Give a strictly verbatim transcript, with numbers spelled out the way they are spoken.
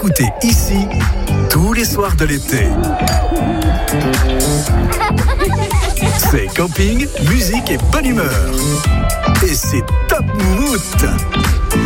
écouter ici tous les soirs de l'été. C'est camping, musique et bonne humeur. Et c'est Top Mout.